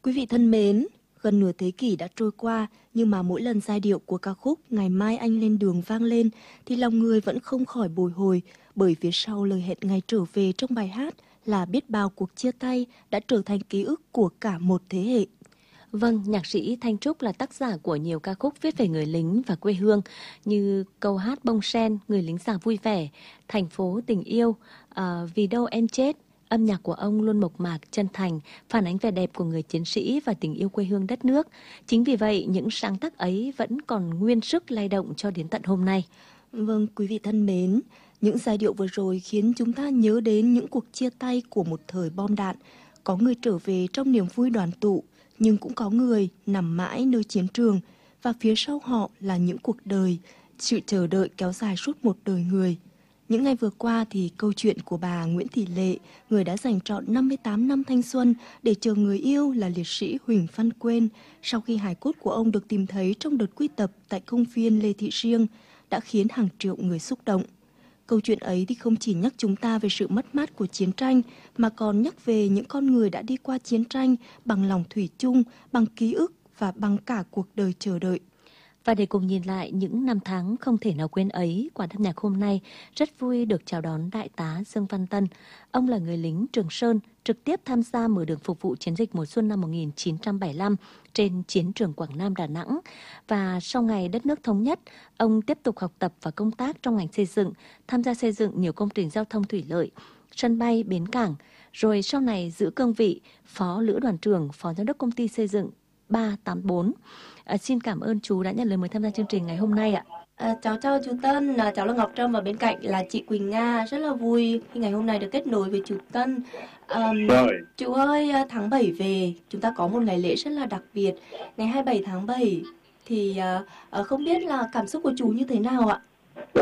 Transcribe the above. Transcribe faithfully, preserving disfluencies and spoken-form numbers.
Quý vị thân mến, gần nửa thế kỷ đã trôi qua, nhưng mà mỗi lần giai điệu của ca khúc Ngày mai anh lên đường vang lên thì lòng người vẫn không khỏi bồi hồi, bởi phía sau lời hẹn ngày trở về trong bài hát là biết bao cuộc chia tay đã trở thành ký ức của cả một thế hệ. Vâng, nhạc sĩ Thanh Trúc là tác giả của nhiều ca khúc viết về người lính và quê hương như câu hát Bông Sen, Người lính già vui vẻ, Thành phố tình yêu, uh, Vì đâu em chết. Âm nhạc của ông luôn mộc mạc, chân thành, phản ánh vẻ đẹp của người chiến sĩ và tình yêu quê hương đất nước. Chính vì vậy, những sáng tác ấy vẫn còn nguyên sức lay động cho đến tận hôm nay. Vâng, quý vị thân mến, những giai điệu vừa rồi khiến chúng ta nhớ đến những cuộc chia tay của một thời bom đạn. Có người trở về trong niềm vui đoàn tụ, nhưng cũng có người nằm mãi nơi chiến trường, và phía sau họ là những cuộc đời, sự chờ đợi kéo dài suốt một đời người. Những ngày vừa qua thì câu chuyện của bà Nguyễn Thị Lệ, người đã dành trọn năm mươi tám năm thanh xuân để chờ người yêu là liệt sĩ Huỳnh Văn Quên, sau khi hài cốt của ông được tìm thấy trong đợt quy tập tại công viên Lê Thị Riêng, đã khiến hàng triệu người xúc động. Câu chuyện ấy thì không chỉ nhắc chúng ta về sự mất mát của chiến tranh, mà còn nhắc về những con người đã đi qua chiến tranh bằng lòng thủy chung, bằng ký ức và bằng cả cuộc đời chờ đợi. Và để cùng nhìn lại những năm tháng không thể nào quên ấy, qua âm nhạc hôm nay rất vui được chào đón Đại tá Dương Văn Tân. Ông là người lính Trường Sơn, trực tiếp tham gia mở đường phục vụ chiến dịch mùa xuân năm một nghìn chín trăm bảy mươi lăm trên chiến trường Quảng Nam, Đà Nẵng. Và sau ngày đất nước thống nhất, ông tiếp tục học tập và công tác trong ngành xây dựng, tham gia xây dựng nhiều công trình giao thông thủy lợi, sân bay, bến cảng. Rồi sau này giữ cương vị Phó Lữ đoàn trưởng, Phó Giám đốc Công ty Xây dựng ba tám bốn. À, xin cảm ơn chú đã nhận lời mời tham gia chương trình ngày hôm nay ạ. À, cháu chào chú Tân, à, cháu là Ngọc Trâm và bên cạnh là chị Quỳnh Nga. Rất là vui khi ngày hôm nay được kết nối với chú Tân. À, chú ơi, tháng bảy về, chúng ta có một ngày lễ rất là đặc biệt, ngày hai mươi bảy tháng bảy. Thì à, không biết là cảm xúc của chú như thế nào ạ?